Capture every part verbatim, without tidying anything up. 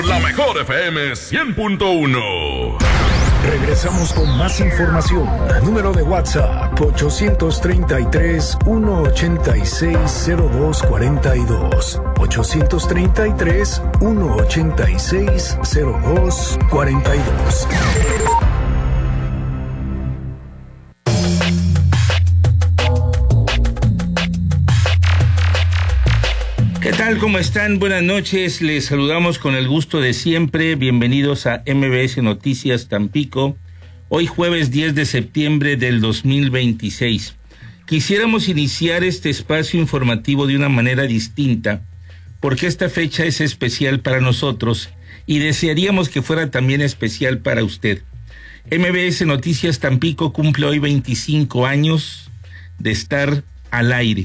La mejor F M cien punto uno. Regresamos con más información. Número de WhatsApp ochocientos treinta y tres, ciento ochenta y seis, cero dos cuarenta y dos. ochocientos treinta y tres, ciento ochenta y seis, cero dos cuarenta y dos. ¿Qué tal? ¿Cómo están? Buenas noches. Les saludamos con el gusto de siempre. Bienvenidos a M B S Noticias Tampico. Hoy jueves diez de septiembre del dos mil veintiséis. Quisiéramos iniciar este espacio informativo de una manera distinta, porque esta fecha es especial para nosotros y desearíamos que fuera también especial para usted. M B S Noticias Tampico cumple hoy veinticinco años de estar al aire.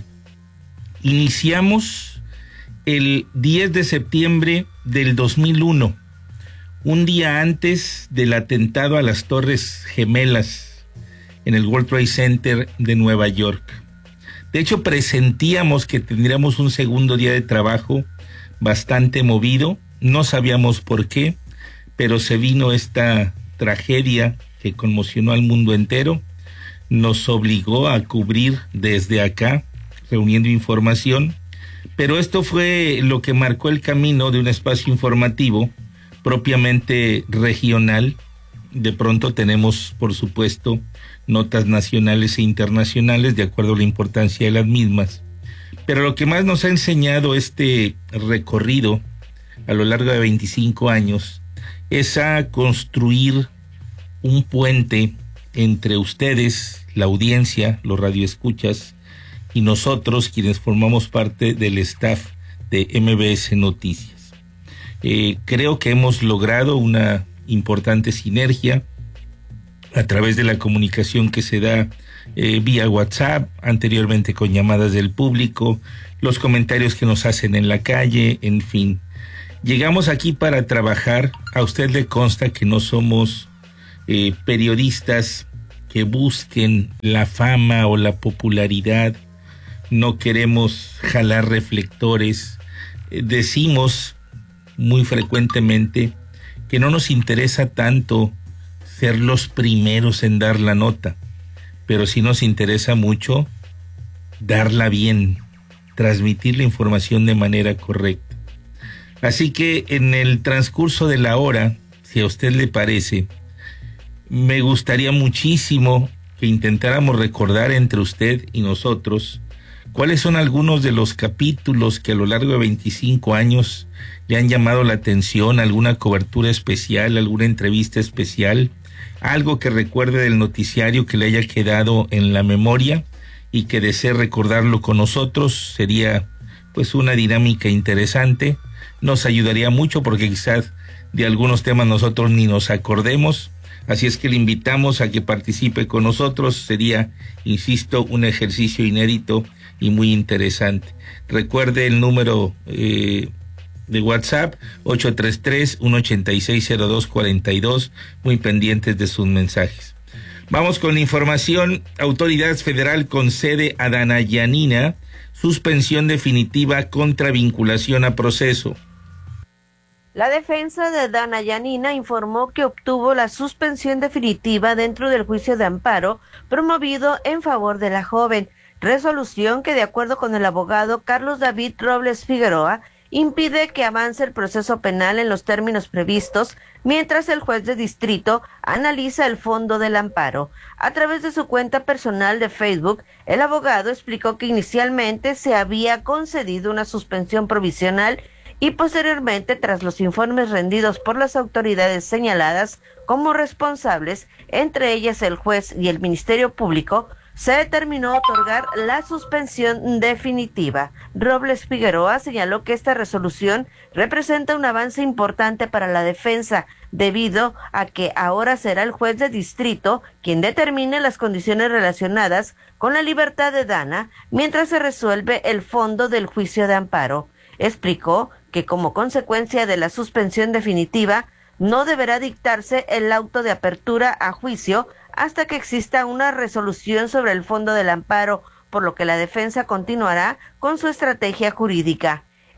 Iniciamos el diez de septiembre del dos mil uno, un día antes del atentado a las Torres Gemelas en el World Trade Center de Nueva York. De hecho, presentíamos que tendríamos un segundo día de trabajo bastante movido, no sabíamos por qué, pero se vino esta tragedia que conmocionó al mundo entero, nos obligó a cubrir desde acá, reuniendo información. Pero esto fue lo que marcó el camino de un espacio informativo propiamente regional. De pronto tenemos, por supuesto, notas nacionales e internacionales de acuerdo a la importancia de las mismas. Pero lo que más nos ha enseñado este recorrido a lo largo de veinticinco años es a construir un puente entre ustedes, la audiencia, los radioescuchas, y nosotros, quienes formamos parte del staff de M B S Noticias. Eh, creo que hemos logrado una importante sinergia a través de la comunicación que se da eh, vía WhatsApp, anteriormente con llamadas del público, los comentarios que nos hacen en la calle, en fin. Llegamos aquí para trabajar. A usted le consta que no somos eh, periodistas que busquen la fama o la popularidad. No queremos jalar reflectores. Eh, decimos muy frecuentemente que no nos interesa tanto ser los primeros en dar la nota, pero sí nos interesa mucho darla bien, transmitir la información de manera correcta. Así que en el transcurso de la hora, si a usted le parece, me gustaría muchísimo que intentáramos recordar entre usted y nosotros cuáles son algunos de los capítulos que a lo largo de veinticinco años le han llamado la atención, alguna cobertura especial, alguna entrevista especial, algo que recuerde del noticiario que le haya quedado en la memoria y que desee recordarlo con nosotros. Sería pues una dinámica interesante, nos ayudaría mucho porque quizás de algunos temas nosotros ni nos acordemos. Así es que le invitamos a que participe con nosotros. Sería, insisto, un ejercicio inédito y muy interesante. Recuerde el número eh, de WhatsApp ocho tres tres, ciento ochenta y seis, cero dos cuarenta y dos, muy pendientes de sus mensajes. Vamos con la información. Autoridad federal concede a Dana Yanina suspensión definitiva contra vinculación a proceso. La defensa de Dana Yanina informó que obtuvo la suspensión definitiva dentro del juicio de amparo promovido en favor de la joven, resolución que, de acuerdo con el abogado Carlos David Robles Figueroa, impide que avance el proceso penal en los términos previstos, mientras el juez de distrito analiza el fondo del amparo. A través de su cuenta personal de Facebook, el abogado explicó que inicialmente se había concedido una suspensión provisional y posteriormente, tras los informes rendidos por las autoridades señaladas como responsables, entre ellas el juez y el Ministerio Público, se determinó otorgar la suspensión definitiva. Robles Figueroa señaló que esta resolución representa un avance importante para la defensa, debido a que ahora será el juez de distrito quien determine las condiciones relacionadas con la libertad de Dana, mientras se resuelve el fondo del juicio de amparo. Explicó que como consecuencia de la suspensión definitiva, no deberá dictarse el auto de apertura a juicio hasta que exista una resolución sobre el fondo del amparo, por lo que la defensa continuará con su estrategia jurídica.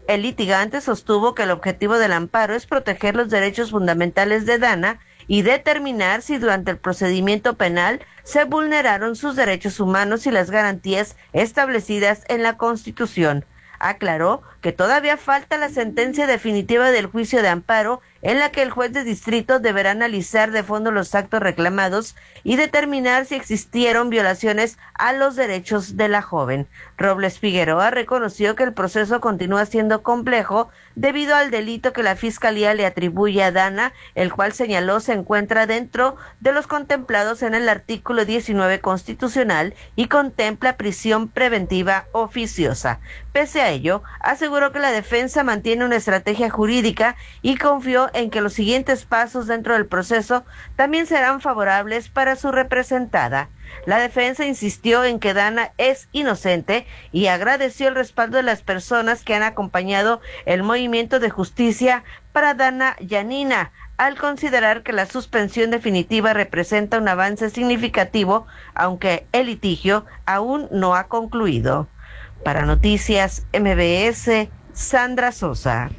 El litigante sostuvo que el objetivo del amparo es proteger los derechos fundamentales de Dana y determinar si durante el procedimiento penal se vulneraron sus derechos humanos y las garantías establecidas en la Constitución. Aclaró que todavía falta la sentencia definitiva del juicio de amparo, en la que el juez de distrito deberá analizar de fondo los actos reclamados y determinar si existieron violaciones a los derechos de la joven. Robles Figueroa reconoció que el proceso continúa siendo complejo debido al delito que la Fiscalía le atribuye a Dana, el cual señaló se encuentra dentro de los contemplados en el artículo diecinueve constitucional y contempla prisión preventiva oficiosa. Pese a ello, aseguró que la defensa mantiene una estrategia jurídica y confió en que los siguientes pasos dentro del proceso también serán favorables para su representada. La defensa insistió en que Dana es inocente y agradeció el respaldo de las personas que han acompañado el movimiento de justicia para Dana Yanina, al considerar que la suspensión definitiva representa un avance significativo, aunque el litigio aún no ha concluido. Para Noticias M B S, Sandra Sosa.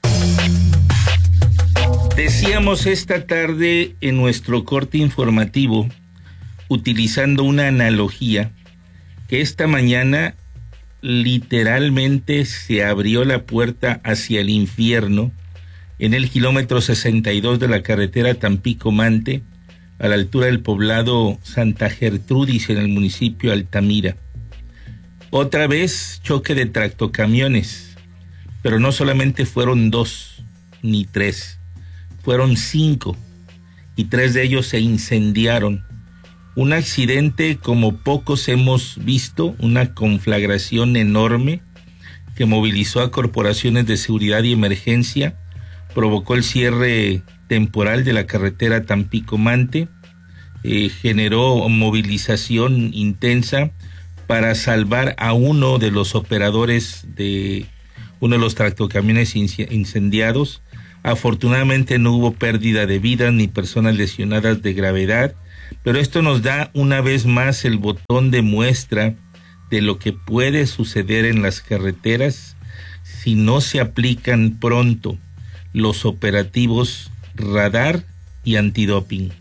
Decíamos esta tarde en nuestro corte informativo, utilizando una analogía, que esta mañana literalmente se abrió la puerta hacia el infierno en el kilómetro sesenta y dos de la carretera Tampico-Mante, a la altura del poblado Santa Gertrudis, en el municipio Altamira. Otra vez choque de tractocamiones, pero no solamente fueron dos ni tres, fueron cinco, y tres de ellos se incendiaron. Un accidente como pocos hemos visto, una conflagración enorme que movilizó a corporaciones de seguridad y emergencia, provocó el cierre temporal de la carretera Tampico-Mante, eh, generó movilización intensa para salvar a uno de los operadores de uno de los tractocamiones incendiados. Afortunadamente no hubo pérdida de vida ni personas lesionadas de gravedad, pero esto nos da una vez más el botón de muestra de lo que puede suceder en las carreteras si no se aplican pronto los operativos radar y antidoping.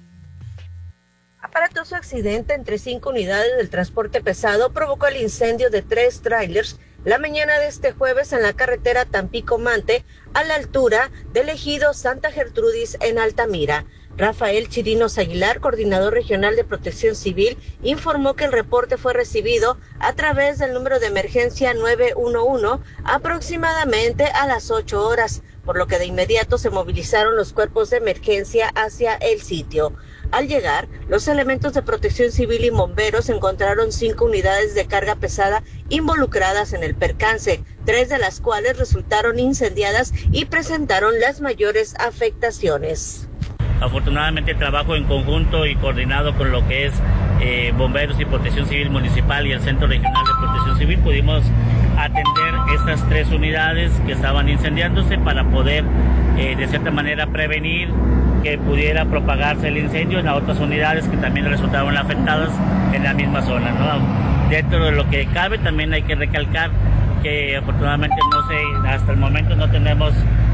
Aparatoso accidente entre cinco unidades del transporte pesado provocó el incendio de tres tráilers la mañana de este jueves en la carretera Tampico-Mante, a la altura del ejido Santa Gertrudis en Altamira. Rafael Chirinos Aguilar, coordinador regional de Protección Civil, informó que el reporte fue recibido a través del número de emergencia nueve uno uno aproximadamente a las ocho horas, por lo que de inmediato se movilizaron los cuerpos de emergencia hacia el sitio. Al llegar, los elementos de Protección Civil y bomberos encontraron cinco unidades de carga pesada involucradas en el percance, tres de las cuales resultaron incendiadas y presentaron las mayores afectaciones. Afortunadamente, trabajo en conjunto y coordinado con lo que es eh, Bomberos y Protección Civil Municipal y el Centro Regional de Protección Civil, pudimos atender estas tres unidades que estaban incendiándose para poder, eh, de cierta manera, prevenir que pudiera propagarse el incendio en las otras unidades que también resultaron afectadas en la misma zona, ¿no? Dentro de lo que cabe, también hay que recalcar que afortunadamente no sé, hasta el momento no tenemos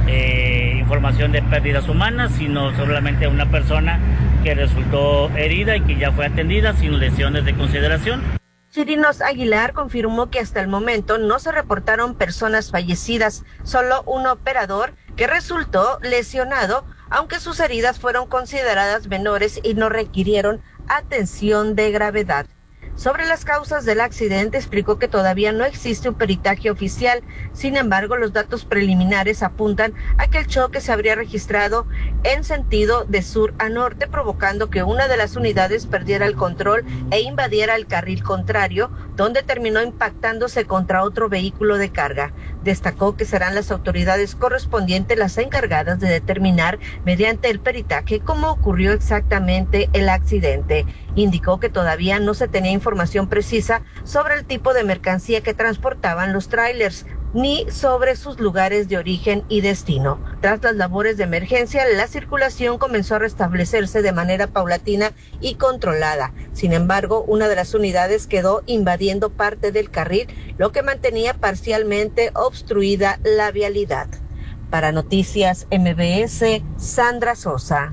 eh, información de pérdidas humanas, sino solamente una persona que resultó herida y que ya fue atendida sin lesiones de consideración. Chirinos Aguilar confirmó que hasta el momento no se reportaron personas fallecidas, solo un operador que resultó lesionado, aunque sus heridas fueron consideradas menores y no requirieron atención de gravedad. Sobre las causas del accidente, explicó que todavía no existe un peritaje oficial. Sin embargo, los datos preliminares apuntan a que el choque se habría registrado en sentido de sur a norte, provocando que una de las unidades perdiera el control e invadiera el carril contrario, donde terminó impactándose contra otro vehículo de carga. Destacó que serán las autoridades correspondientes las encargadas de determinar mediante el peritaje cómo ocurrió exactamente el accidente. Indicó que todavía no se tenía información precisa sobre el tipo de mercancía que transportaban los tráilers, ni sobre sus lugares de origen y destino. Tras las labores de emergencia, la circulación comenzó a restablecerse de manera paulatina y controlada. Sin embargo, una de las unidades quedó invadiendo parte del carril, lo que mantenía parcialmente obstruida la vialidad. Para Noticias M B S, Sandra Sosa.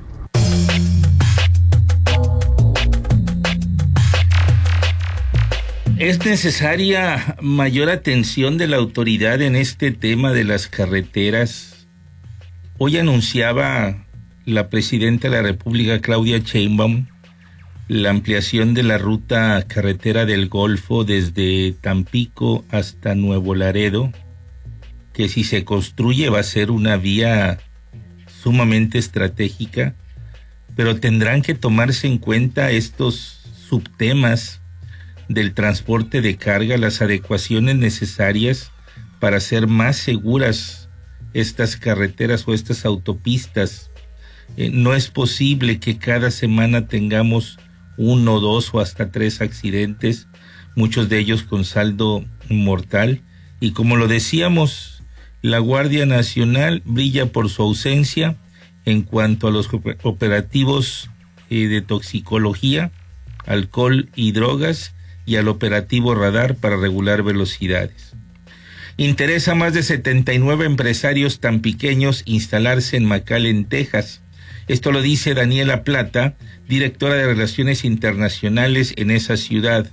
Es necesaria mayor atención de la autoridad en este tema de las carreteras. Hoy anunciaba la presidenta de la República, Claudia Sheinbaum, la ampliación de la ruta carretera del Golfo desde Tampico hasta Nuevo Laredo, que si se construye va a ser una vía sumamente estratégica, pero tendrán que tomarse en cuenta estos subtemas del transporte de carga, las adecuaciones necesarias para hacer más seguras estas carreteras o estas autopistas. Eh, no es posible que cada semana tengamos uno, dos o hasta tres accidentes, muchos de ellos con saldo mortal, y como lo decíamos, la Guardia Nacional brilla por su ausencia en cuanto a los operativos eh, de toxicología, alcohol y drogas, y al operativo radar para regular velocidades. Interesa a más de setenta y nueve empresarios tampiqueños instalarse en McAllen, Texas. Esto lo dice Daniela Plata, directora de Relaciones Internacionales en esa ciudad.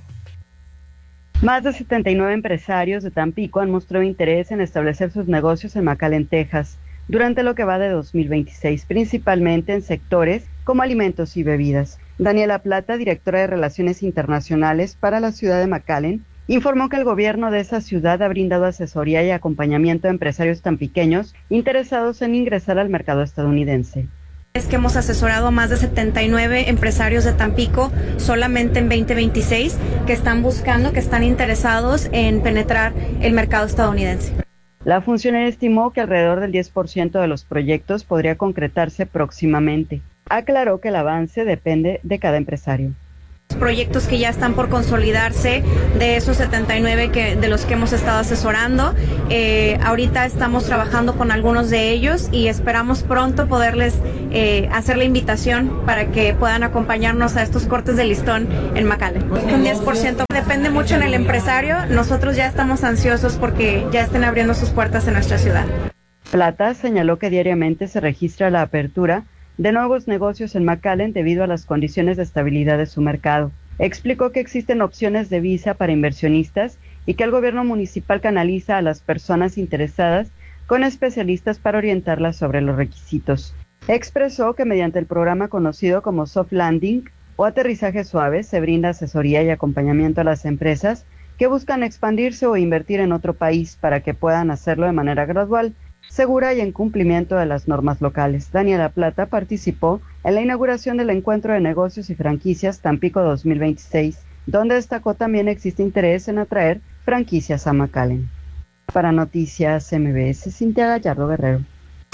Más de setenta y nueve empresarios de Tampico han mostrado interés en establecer sus negocios en McAllen, Texas, durante lo que va de dos mil veintiséis, principalmente en sectores como alimentos y bebidas. Daniela Plata, directora de Relaciones Internacionales para la ciudad de McAllen, informó que el gobierno de esa ciudad ha brindado asesoría y acompañamiento a empresarios tampiqueños interesados en ingresar al mercado estadounidense. Es que hemos asesorado a más de setenta y nueve empresarios de Tampico solamente en veinte veintiséis que están buscando, que están interesados en penetrar el mercado estadounidense. La funcionaria estimó que alrededor del diez por ciento de los proyectos podría concretarse próximamente. Aclaró que el avance depende de cada empresario. Proyectos que ya están por consolidarse, de esos setenta y nueve que, de los que hemos estado asesorando. Eh, ahorita estamos trabajando con algunos de ellos y esperamos pronto poderles eh, hacer la invitación para que puedan acompañarnos a estos cortes de listón en McAllen. Un diez por ciento depende mucho en el empresario. Nosotros ya estamos ansiosos porque ya estén abriendo sus puertas en nuestra ciudad. Plata señaló que diariamente se registra la apertura de nuevos negocios en McAllen debido a las condiciones de estabilidad de su mercado. Explicó que existen opciones de visa para inversionistas y que el gobierno municipal canaliza a las personas interesadas con especialistas para orientarlas sobre los requisitos. Expresó que mediante el programa conocido como Soft Landing o aterrizaje suave se brinda asesoría y acompañamiento a las empresas que buscan expandirse o invertir en otro país para que puedan hacerlo de manera gradual, segura y en cumplimiento de las normas locales. Daniela Plata participó en la inauguración del Encuentro de Negocios y Franquicias Tampico dos mil veintiséis, donde destacó también existe interés en atraer franquicias a McAllen. Para Noticias M B S, Cintia Gallardo Guerrero.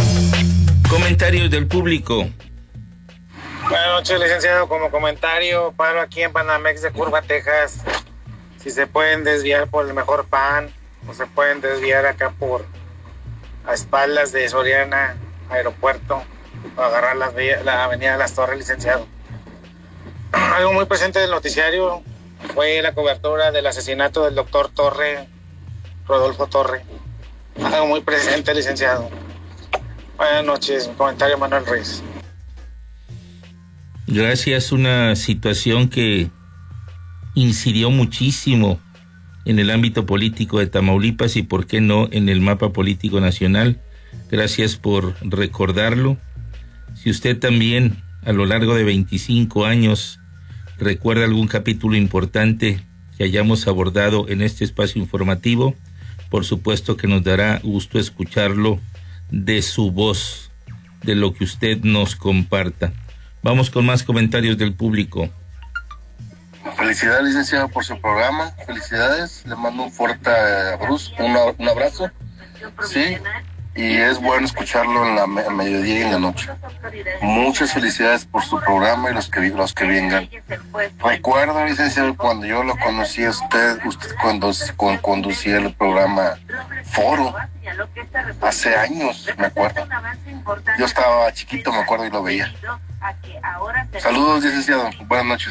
Comentarios del público. Buenas noches, licenciado. Como comentario, paro aquí en Banamex de Curva, Texas. Si se pueden desviar por el Mejor Pan o se pueden desviar acá por a espaldas de Soriana, Aeropuerto, para agarrar la, la avenida de las Torres, licenciado. Algo muy presente del noticiario fue la cobertura del asesinato del doctor Torre, Rodolfo Torre. Algo muy presente, licenciado. Buenas noches, mi comentario, Manuel Ruiz. Gracias, una situación que incidió muchísimo en el ámbito político de Tamaulipas y por qué no en el mapa político nacional. Gracias por recordarlo. Si usted también a lo largo de veinticinco años recuerda algún capítulo importante que hayamos abordado en este espacio informativo, por supuesto que nos dará gusto escucharlo de su voz, de lo que usted nos comparta. Vamos con más comentarios del público. Felicidades, licenciado, por su programa. Felicidades. Le mando un fuerte abrazo, un, un abrazo. Sí. y es bueno escucharlo en la a mediodía y en la noche. Muchas felicidades por su programa y los que los que vengan. Recuerdo, licenciado, cuando yo lo conocí a usted, usted cuando, cuando conducía el programa Foro, hace años, me acuerdo. Yo estaba chiquito, me acuerdo, y lo veía. Saludos, licenciado. Buenas noches.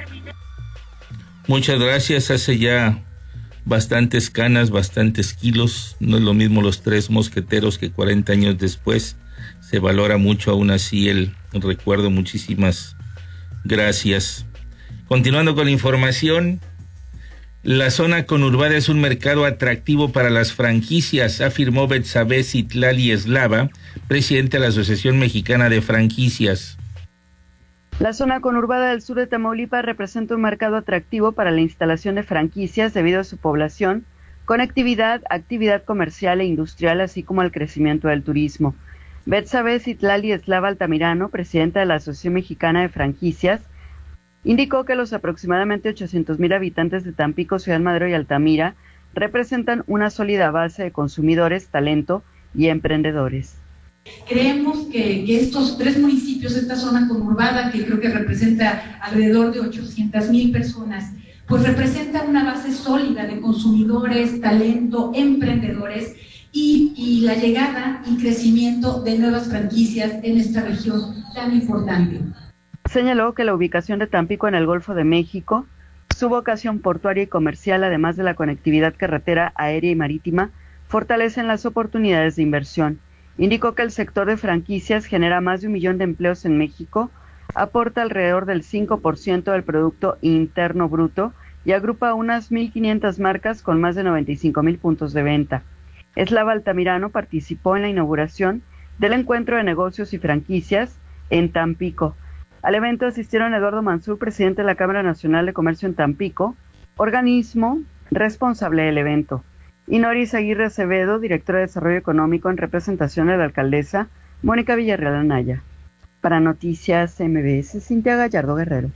Muchas gracias. Hace ya bastantes canas, bastantes kilos. No es lo mismo los Tres Mosqueteros que cuarenta años después. Se valora mucho aún así el recuerdo. Muchísimas gracias. Continuando con la información, la zona conurbada es un mercado atractivo para las franquicias, afirmó Betsabe Citlali Eslava, presidente de la Asociación Mexicana de Franquicias. La zona conurbada del sur de Tamaulipas representa un mercado atractivo para la instalación de franquicias debido a su población, conectividad, actividad comercial e industrial, así como al crecimiento del turismo. Betsabe Citlali Eslava Altamirano, presidenta de la Asociación Mexicana de Franquicias, indicó que los aproximadamente ochocientos mil habitantes de Tampico, Ciudad Madero y Altamira representan una sólida base de consumidores, talento y emprendedores. Creemos que, que estos tres municipios, esta zona conurbada, que creo que representa alrededor de ochocientas mil personas, pues representa una base sólida de consumidores, talento, emprendedores y, y la llegada y crecimiento de nuevas franquicias en esta región tan importante. Señaló que la ubicación de Tampico en el Golfo de México, su vocación portuaria y comercial, además de la conectividad carretera, aérea y marítima, fortalecen las oportunidades de inversión. Indicó que el sector de franquicias genera más de un millón de empleos en México, aporta alrededor del cinco por ciento del Producto Interno Bruto y agrupa unas mil quinientas marcas con más de noventa y cinco mil puntos de venta. Eslava Altamirano participó en la inauguración del Encuentro de Negocios y Franquicias en Tampico. Al evento asistieron Eduardo Mansur, presidente de la Cámara Nacional de Comercio en Tampico, organismo responsable del evento, y Noris Aguirre Acevedo, directora de Desarrollo Económico en representación de la alcaldesa Mónica Villarreal Anaya. Para Noticias M B S, Cintia Gallardo Guerrero.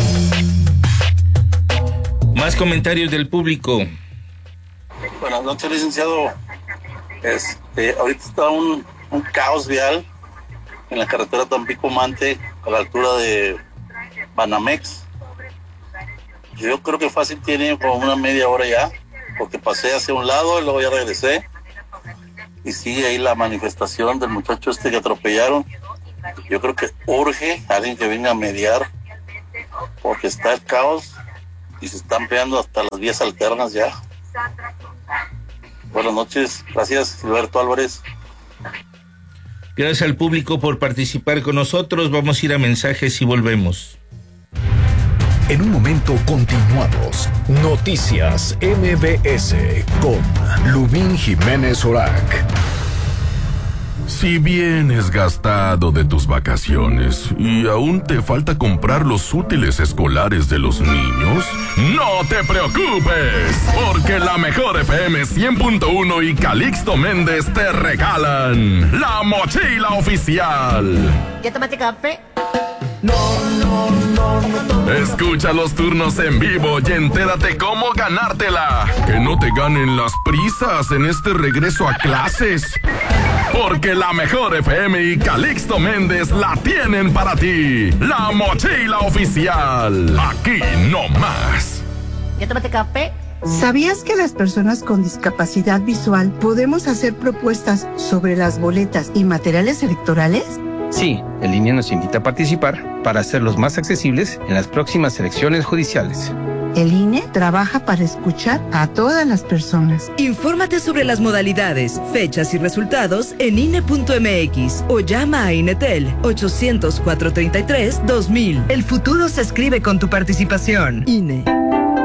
Más comentarios del público. Buenas noches, licenciado. Este, ahorita está un, un caos vial en la carretera Tampico-Mante, a la altura de Banamex. Yo creo que fácil tiene como una media hora ya, porque pasé hacia un lado y luego ya regresé. Y sigue ahí la manifestación del muchacho este que atropellaron. Yo creo que urge a alguien que venga a mediar, porque está el caos y se están pegando hasta las vías alternas ya. Buenas noches, gracias, Gilberto Álvarez. Gracias al público por participar con nosotros. Vamos a ir a mensajes y volvemos. En un momento continuamos. Noticias M B S con Lubín Jiménez Orac. Si vienes gastado de tus vacaciones y aún te falta comprar los útiles escolares de los niños, no te preocupes, porque la mejor F M cien punto uno y Calixto Méndez te regalan la mochila oficial. ¿Ya tomaste café? No, no, no, no. Escucha los turnos en vivo y entérate cómo ganártela. Que no te ganen las prisas en este regreso a clases. Porque la mejor F M y Calixto Méndez la tienen para ti. La mochila oficial. Aquí no más. ¿Ya tomaste café? ¿Sabías que las personas con discapacidad visual podemos hacer propuestas sobre las boletas y materiales electorales? Sí, el I N E nos invita a participar para hacerlos más accesibles en las próximas elecciones judiciales. El I N E trabaja para escuchar a todas las personas. Infórmate sobre las modalidades, fechas y resultados en I N E punto M X o llama a INETEL ochocientos, cuatrocientos treinta y tres, dos mil. El futuro se escribe con tu participación. I N E.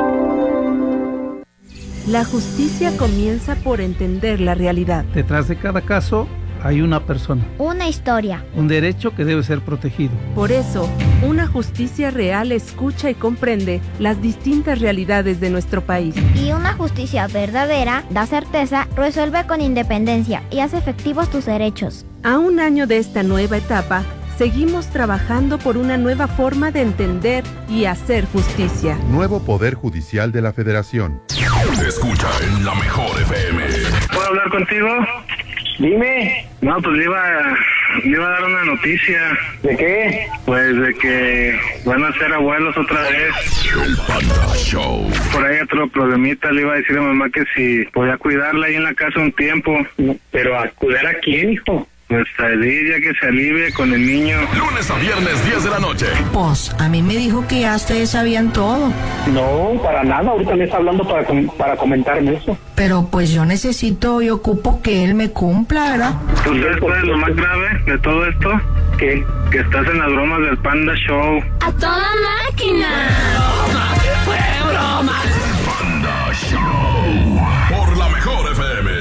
La justicia comienza por entender la realidad. Detrás de cada caso hay una persona. Una historia. Un derecho que debe ser protegido. Por eso, una justicia real escucha y comprende las distintas realidades de nuestro país. Y una justicia verdadera da certeza, resuelve con independencia y hace efectivos tus derechos. A un año de esta nueva etapa, seguimos trabajando por una nueva forma de entender y hacer justicia. Nuevo Poder Judicial de la Federación. Escucha en la mejor F M. ¿Puedo hablar contigo? Dime. No, pues le iba, le iba a dar una noticia. ¿De qué? Pues de que van a ser abuelos otra vez. El Panda Show. Por ahí otro problemita, le iba a decir a mamá que si podía cuidarla ahí en la casa un tiempo. ¿Pero a cuidar a quién, hijo? Pues a Edith, ya que se alivie con el niño. Lunes a viernes, diez de la noche. Pues, a mí me dijo que ya ustedes sabían todo. No, para nada, ahorita me está hablando para, para comentarme eso. Pero pues yo necesito y ocupo que él me cumpla, ¿verdad? ¿Tú sabes cuál es lo más grave de todo esto? ¿Qué? Que estás en las bromas del Panda Show. ¡A toda máquina! ¡Fue broma! Panda Show. Por la mejor F M.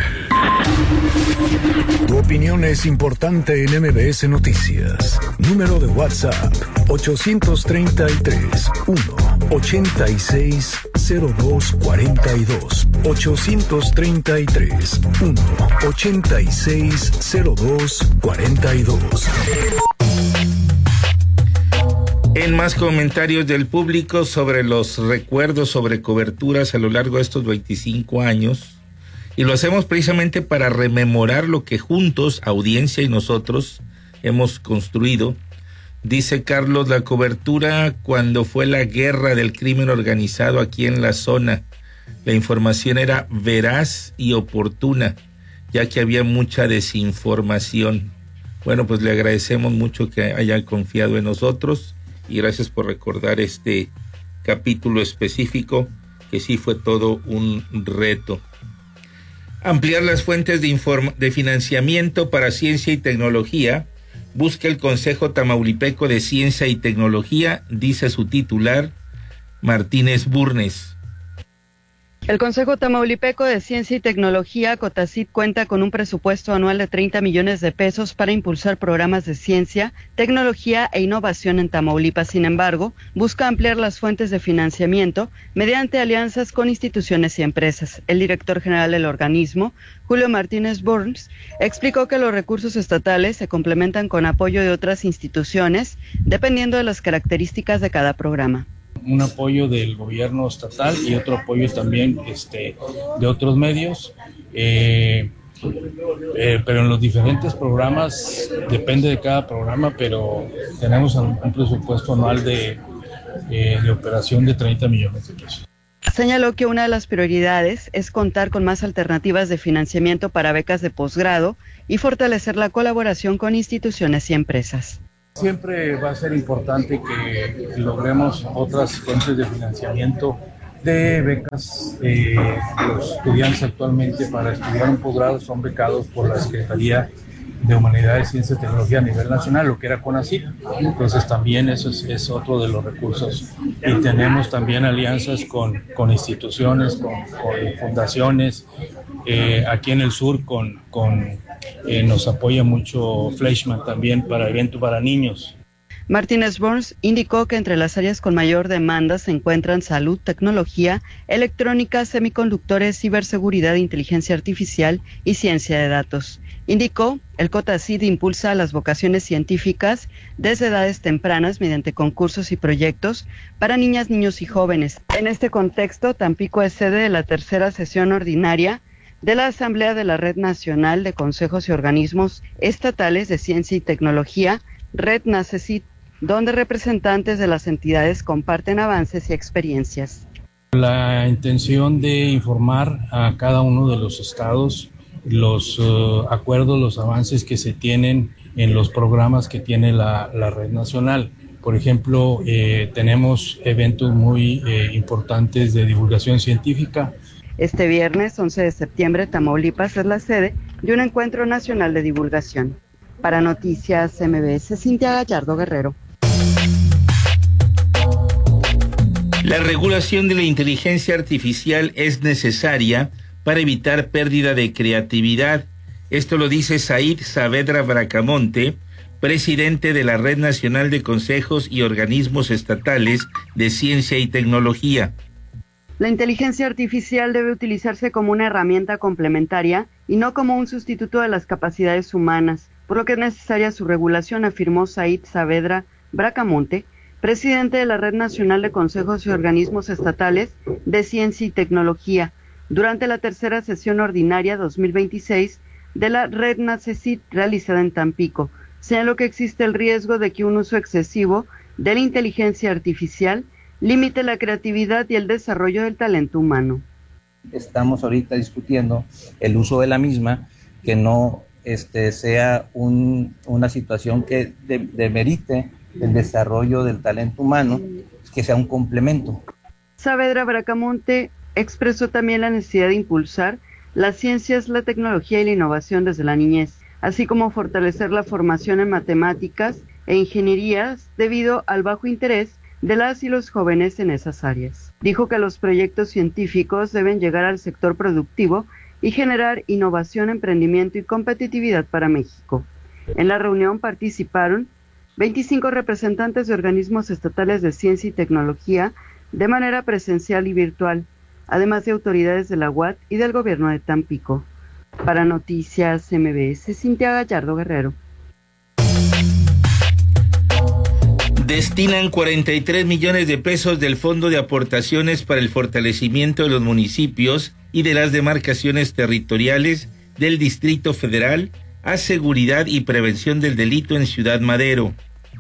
Tu opinión es importante en M B S Noticias. Número de WhatsApp ocho tres tres, uno, ocho seis, cero dos cuatro dos. ocho tres tres, uno, ocho seis, cero dos cuatro dos. En más comentarios del público sobre los recuerdos sobre coberturas a lo largo de estos veinticinco años, y lo hacemos precisamente para rememorar lo que juntos, audiencia y nosotros, hemos construido. Dice Carlos, la cobertura cuando fue la guerra del crimen organizado aquí en la zona, la información era veraz y oportuna, ya que había mucha desinformación. Bueno, pues le agradecemos mucho que haya confiado en nosotros y gracias por recordar este capítulo específico, que sí fue todo un reto. Ampliar las fuentes de, inform- de financiamiento para ciencia y tecnología. Busca el Consejo Tamaulipeco de Ciencia y Tecnología, dice su titular, Martínez Burnes. El Consejo Tamaulipeco de Ciencia y Tecnología, COTACIT, cuenta con un presupuesto anual de treinta millones de pesos para impulsar programas de ciencia, tecnología e innovación en Tamaulipas. Sin embargo, busca ampliar las fuentes de financiamiento mediante alianzas con instituciones y empresas. El director general del organismo, Julio Martínez Burns, explicó que los recursos estatales se complementan con apoyo de otras instituciones, dependiendo de las características de cada programa. Un apoyo del gobierno estatal y otro apoyo también este, de otros medios, eh, eh, pero en los diferentes programas, depende de cada programa, pero tenemos un, un presupuesto anual de, eh, de operación de treinta millones de pesos. Señaló que una de las prioridades es contar con más alternativas de financiamiento para becas de posgrado y fortalecer la colaboración con instituciones y empresas. Siempre va a ser importante que logremos otras fuentes de financiamiento de becas. Eh, los estudiantes actualmente para estudiar un posgrado son becados por la Secretaría de Humanidades, Ciencia y Tecnología a nivel nacional, lo que era CONACYT. Entonces también eso es, es otro de los recursos. Y tenemos también alianzas con, con instituciones, con, con fundaciones. Eh, aquí en el sur con, con eh, nos apoya mucho Fleischmann también para eventos para niños. Martínez Burns indicó que entre las áreas con mayor demanda se encuentran salud, tecnología, electrónica, semiconductores, ciberseguridad, inteligencia artificial y ciencia de datos. Indicó, el COTACIT impulsa las vocaciones científicas desde edades tempranas mediante concursos y proyectos para niñas, niños y jóvenes. En este contexto, Tampico es sede de la tercera sesión ordinaria de la Asamblea de la Red Nacional de Consejos y Organismos Estatales de Ciencia y Tecnología, Red NACECIT, donde representantes de las entidades comparten avances y experiencias. La intención de informar a cada uno de los estados los uh, acuerdos, los avances que se tienen en los programas que tiene la, la Red Nacional. Por ejemplo, eh, tenemos eventos muy eh, importantes de divulgación científica. Este viernes once de septiembre, Tamaulipas es la sede de un encuentro nacional de divulgación. Para Noticias M B S, Cintia Gallardo Guerrero. La regulación de la inteligencia artificial es necesaria para evitar pérdida de creatividad. Esto lo dice Said Saavedra Bracamonte, presidente de la Red Nacional de Consejos y Organismos Estatales de Ciencia y Tecnología. La inteligencia artificial debe utilizarse como una herramienta complementaria y no como un sustituto de las capacidades humanas, por lo que es necesaria su regulación, afirmó Said Saavedra Bracamonte, presidente de la Red Nacional de Consejos y Organismos Estatales de Ciencia y Tecnología, durante la tercera sesión ordinaria dos mil veintiséis de la red Nacecit realizada en Tampico. Señaló que existe el riesgo de que un uso excesivo de la inteligencia artificial limite la creatividad y el desarrollo del talento humano. Estamos ahorita discutiendo el uso de la misma, que no este, sea un, una situación que de, demerite el desarrollo del talento humano, que sea un complemento. Saavedra Bracamonte expresó también la necesidad de impulsar las ciencias, la tecnología y la innovación desde la niñez, así como fortalecer la formación en matemáticas e ingenierías debido al bajo interés de las y los jóvenes en esas áreas. Dijo que los proyectos científicos deben llegar al sector productivo y generar innovación, emprendimiento y competitividad para México. En la reunión participaron veinticinco representantes de organismos estatales de ciencia y tecnología de manera presencial y virtual, además de autoridades de la U A T y del gobierno de Tampico. Para Noticias M B S, Cintia Gallardo Guerrero. Destinan cuarenta y tres millones de pesos del Fondo de Aportaciones para el fortalecimiento de los municipios y de las demarcaciones territoriales del Distrito Federal a seguridad y prevención del delito en Ciudad Madero.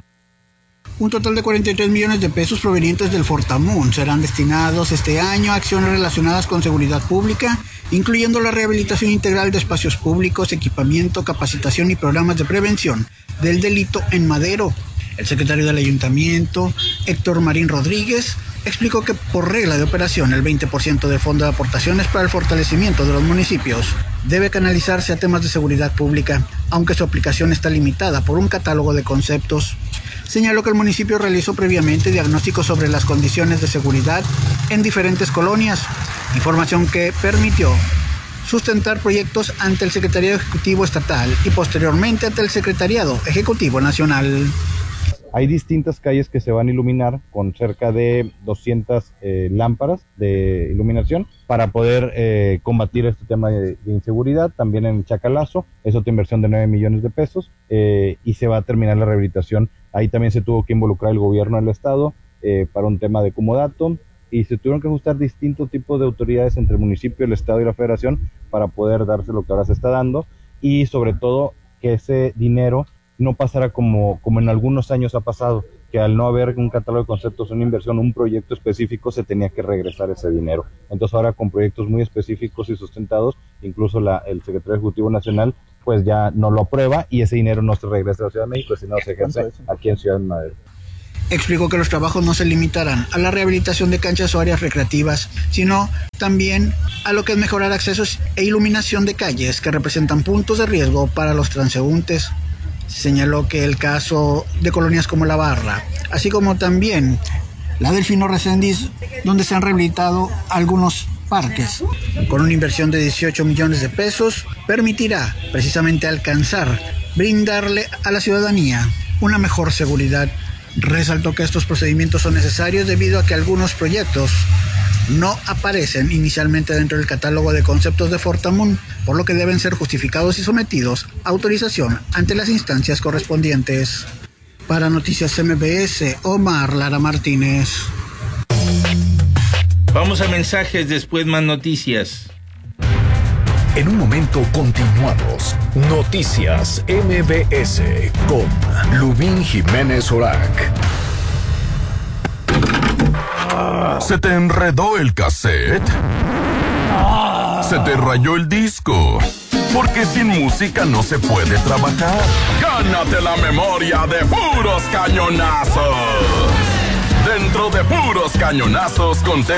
Un total de cuarenta y tres millones de pesos provenientes del Fortamun serán destinados este año a acciones relacionadas con seguridad pública, incluyendo la rehabilitación integral de espacios públicos, equipamiento, capacitación y programas de prevención del delito en Madero. El secretario del Ayuntamiento, Héctor Marín Rodríguez, explicó que por regla de operación el veinte por ciento del Fondo de Aportaciones para el fortalecimiento de los municipios debe canalizarse a temas de seguridad pública, aunque su aplicación está limitada por un catálogo de conceptos. Señaló que el municipio realizó previamente diagnósticos sobre las condiciones de seguridad en diferentes colonias, información que permitió sustentar proyectos ante el Secretariado Ejecutivo Estatal y posteriormente ante el Secretariado Ejecutivo Nacional. Hay distintas calles que se van a iluminar con cerca de doscientas eh, lámparas de iluminación para poder eh, combatir este tema de, de inseguridad. También en Chacalazo es otra inversión de nueve millones de pesos eh, y se va a terminar la rehabilitación. Ahí también se tuvo que involucrar el gobierno del estado eh, para un tema de comodato y se tuvieron que ajustar distintos tipos de autoridades entre el municipio, el estado y la federación para poder darse lo que ahora se está dando y sobre todo que ese dinero no pasará como, como en algunos años ha pasado, que al no haber un catálogo de conceptos, una inversión, un proyecto específico, se tenía que regresar ese dinero. Entonces ahora con proyectos muy específicos y sustentados, incluso la, el Secretario Ejecutivo Nacional pues ya no lo aprueba y ese dinero no se regresa a la Ciudad de México, sino se ejerce aquí en Ciudad de Madero. Explicó que los trabajos no se limitarán a la rehabilitación de canchas o áreas recreativas, sino también a lo que es mejorar accesos e iluminación de calles que representan puntos de riesgo para los transeúntes. Señaló que el caso de colonias como La Barra, así como también la Delfino Reséndiz, donde se han rehabilitado algunos parques, con una inversión de dieciocho millones de pesos, permitirá precisamente alcanzar, brindarle a la ciudadanía una mejor seguridad. Resaltó que estos procedimientos son necesarios debido a que algunos proyectos no aparecen inicialmente dentro del catálogo de conceptos de Fortamun, por lo que deben ser justificados y sometidos a autorización ante las instancias correspondientes. Para Noticias M B S, Omar Lara Martínez. Vamos a mensajes, después más noticias. En un momento continuamos. Noticias M B S con Lubín Jiménez Orac. ¿Se te enredó el cassette? ¿Se te rayó el disco? Porque sin música no se puede trabajar. Gánate la memoria de Puros Cañonazos. Dentro de Puros Cañonazos con